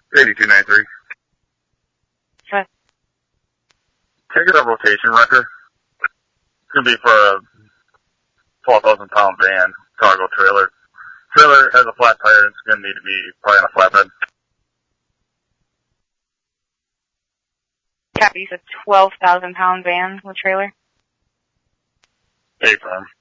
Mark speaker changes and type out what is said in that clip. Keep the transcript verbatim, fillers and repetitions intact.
Speaker 1: eighty-two ninety-three.
Speaker 2: Okay.
Speaker 1: Can I get a rotation record? It's going to be for a twelve thousand pound van, cargo trailer. Trailer has a flat tire, it's going to need to be probably on a flatbed.
Speaker 2: Copy, a twelve thousand pound van with trailer.
Speaker 1: A firm.